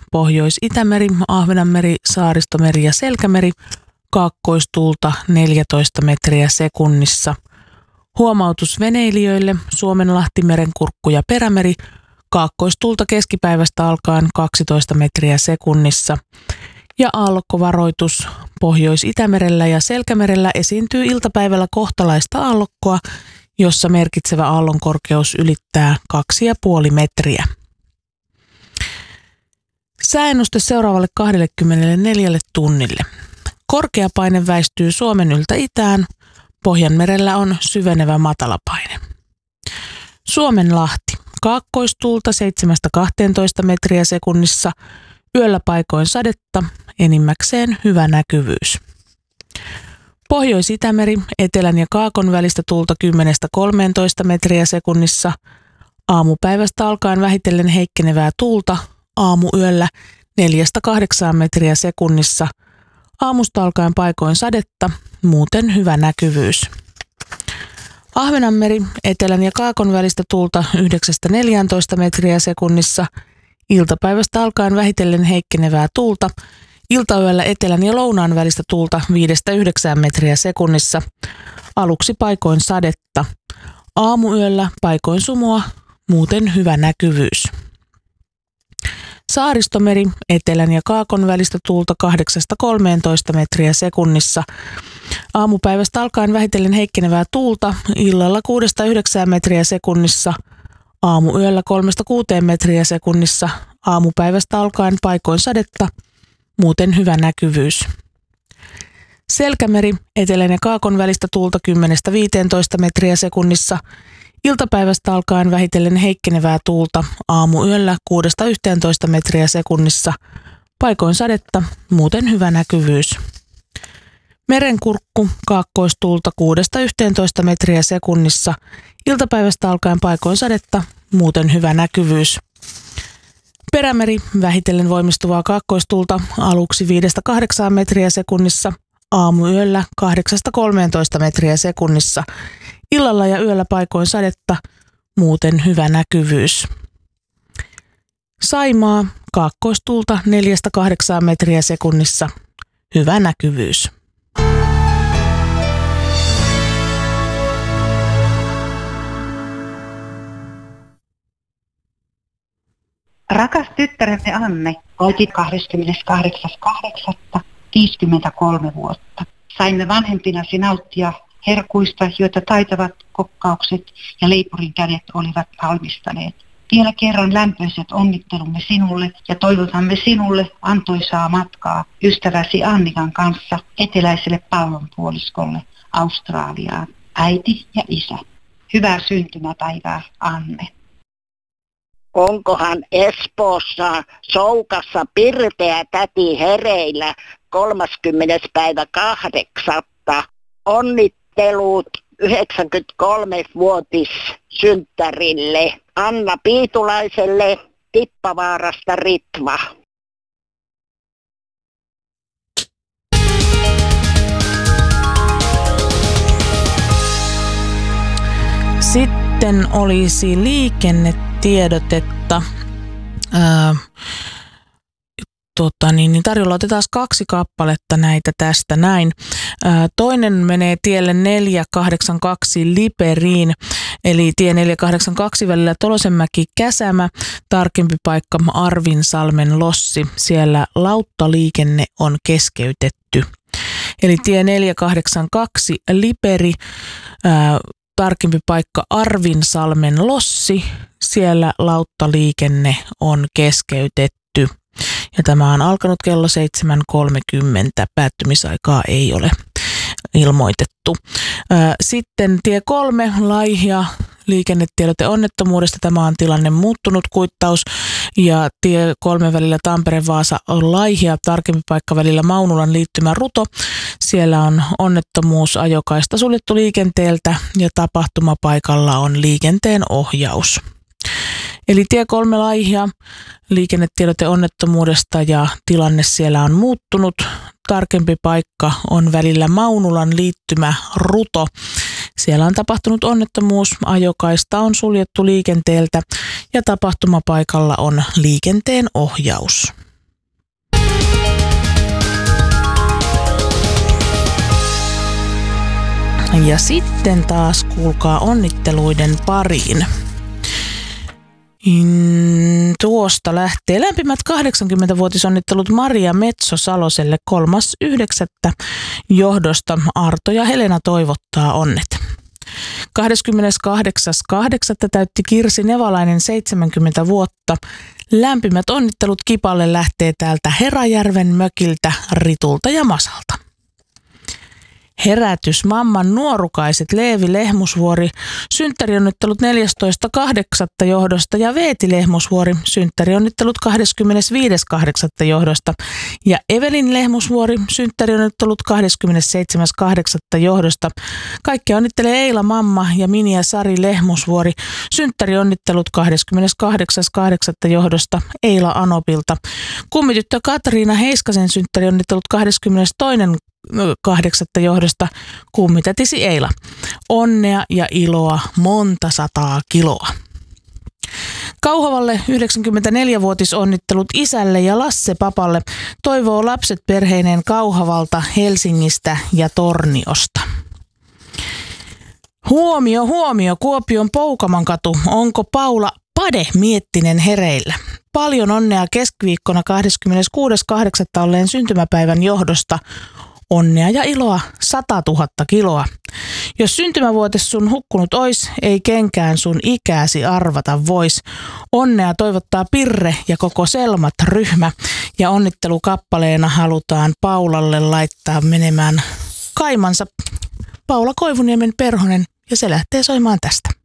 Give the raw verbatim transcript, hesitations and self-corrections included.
Pohjois-Itämeri, Ahvenanmeri, Saaristomeri ja Selkämeri, kaakkoistuulta neljätoista metriä sekunnissa. Huomautus veneilijöille, Suomenlahti, Merenkurkku ja Perämeri, kaakkoistuulta keskipäivästä alkaen kaksitoista metriä sekunnissa. Ja aallokkovaroitus, Pohjois-Itämerellä ja Selkämerellä esiintyy iltapäivällä kohtalaista aallokkoa, jossa merkitsevä aallonkorkeus ylittää kaksi pilkku viisi metriä. Sääennuste seuraavalle kaksikymmentäneljä tunnille. Korkea paine väistyy Suomen yltä itään, Pohjanmerellä on syvenevä matalapaine. Suomenlahti, kaakkoistuulta seitsemästä kahteentoista metriä sekunnissa, yöllä paikoin sadetta, enimmäkseen hyvä näkyvyys. Pohjois-Itämeri, etelän ja kaakon välistä tuulta kymmenestä kolmeentoista metriä sekunnissa, aamupäivästä alkaen vähitellen heikkenevää tuulta, aamuyöllä neljästä kahdeksaan metriä sekunnissa, aamusta alkaen paikoin sadetta, muuten hyvä näkyvyys. Ahvenanmeri, etelän ja kaakon välistä tuulta yhdeksästä neljääntoista metriä sekunnissa, iltapäivästä alkaen vähitellen heikkenevää tuulta, iltayöllä etelän ja lounaan välistä tuulta viidestä yhdeksään metriä sekunnissa, aluksi paikoin sadetta, aamuyöllä paikoin sumua, muuten hyvä näkyvyys. Saaristomeri, etelän ja kaakon välistä tuulta kahdeksasta kolmeentoista metriä sekunnissa, aamupäivästä alkaen vähitellen heikkenevää tuulta, illalla kuudesta yhdeksään metriä sekunnissa, aamuyöllä kolmesta kuuteen metriä sekunnissa, aamupäivästä alkaen paikoin sadetta, muuten hyvä näkyvyys. Selkämeri, etelän ja kaakon välistä tuulta kymmenestä viiteentoista metriä sekunnissa, iltapäivästä alkaen vähitellen heikkenevää tuulta, aamuyöllä kuudesta yhteentoista metriä sekunnissa, paikoin sadetta, muuten hyvä näkyvyys. Merenkurkku, kaakkoistuulta kuudesta yhteentoista metriä sekunnissa, iltapäivästä alkaen paikoin sadetta, muuten hyvä näkyvyys. Perämeri, vähitellen voimistuvaa kaakkoistuulta, aluksi viidestä kahdeksaan metriä sekunnissa, aamuyöllä kahdeksasta kolmeentoista metriä sekunnissa, illalla ja yöllä paikoin sadetta, muuten hyvä näkyvyys. Saimaa, kaakkoistuulta neljästä kahdeksaan metriä sekunnissa, hyvä näkyvyys. Rakas tyttäremme Anne, olit kahdeskymmeneskahdeksas kahdeksatta viisikymmentäkolme vuotta. Saimme vanhempinasi nauttia herkuista, joita taitavat kokkaukset ja leipurin kädet olivat valmistaneet. Vielä kerran lämpöiset onnittelumme sinulle ja toivotamme sinulle antoisaa matkaa ystäväsi Annikan kanssa eteläiselle pallonpuoliskolle Australiaan. Äiti ja isä. Hyvää syntymäpäivää, Anne. Onkohan Espoossa Soukassa pirteä täti hereillä kolmaskymmenes päivä kahdeksatta. Onnittelut yhdeksänkymmentäkolme-vuotis synttärille Anna Piitulaiselle Tippavaarasta Ritva. Sitten olisi liikennetiedotetta. Ää, tota niin, niin tarjolla otetaan kaksi kappaletta näitä tästä näin. Ää, toinen menee tielle neljä kahdeksan kaksi Liperiin, eli tie neljä kahdeksan kaksi välillä Tolosenmäki-Käsämä, tarkempi paikka Arvinsalmen Lossi. Siellä lauttaliikenne on keskeytetty. Eli tie neljä kahdeksan kaksi Liperi, ää, tarkempi paikka Arvinsalmen Lossi, siellä lauttaliikenne on keskeytetty. Ja tämä on alkanut kello seitsemän kolmekymmentä, päättymisaikaa ei ole ilmoitettu. Sitten tie kolme, Laihia, liikennetiedote onnettomuudesta. Tämä on tilanne muuttunut kuittaus. Ja tie kolme välillä Tampere-Vaasa Laihia, tarkempi paikka välillä Maunulan liittymä Ruto. Siellä on onnettomuus, ajokaista suljettu liikenteeltä ja tapahtumapaikalla on liikenteen ohjaus. Eli tie kolme Laihia, liikennetiedote onnettomuudesta ja tilanne siellä on muuttunut. Tarkempi paikka on välillä Maunulan liittymä Ruto. Siellä on tapahtunut onnettomuus, ajokaista on suljettu liikenteeltä ja tapahtumapaikalla on liikenteen ohjaus. Ja sitten taas kuulkaa onnitteluiden pariin. Mm, tuosta lähtee lämpimät kahdeksankymmentävuotisonnittelut Maria Metso-Saloselle kolmas yhdeksättä johdosta. Arto ja Helena toivottaa onnet. kahdeskymmeneskahdeksas kahdeksatta täytti Kirsi Nevalainen seitsemänkymmentä vuotta. Lämpimät onnittelut Kipalle lähtee täältä Herajärven mökiltä Ritulta ja Masalta. Herätys mamman nuorukaiset Leevi Lehmusvuori, synttärionnittelut neljästoista kahdeksatta johdosta ja Veeti Lehmusvuori, synttärionnittelut kahdeskymmenesviides kahdeksatta johdosta ja Evelin Lehmusvuori, synttärionnittelut kahdeskymmenesseitsemäs kahdeksatta johdosta. Kaikki onnittelee Eila mamma ja Mini ja Sari Lehmusvuori, synttärionnittelut kahdeskymmeneskahdeksas kahdeksatta johdosta Eila Anopilta. Kummityttö Katriina Heiskasen synttärionnittelut kahdeskymmenestoinen kahdeksatta johdosta kummitätisi Eila. Onnea ja iloa monta sataa kiloa. Kauhavalle yhdeksänkymmentäneljävuotisonnittelut isälle ja Lasse papalle toivoo lapset perheineen Kauhavalta, Helsingistä ja Torniosta. Huomio, huomio, Kuopion Poukamankatu. Onko Paula Pade Miettinen hereillä? Paljon onnea keskiviikkona kahdeskymmeneskuudes kahdeksatta olleen syntymäpäivän johdosta. Onnea ja iloa satatuhatta kiloa. Jos syntymävuotes sun hukkunut ois, ei kenkään sun ikääsi arvata vois. Onnea toivottaa Pirre ja koko Selmat-ryhmä. Ja onnittelukappaleena halutaan Paulalle laittaa menemään kaimansa Paula Koivuniemen Perhonen ja se lähtee soimaan tästä.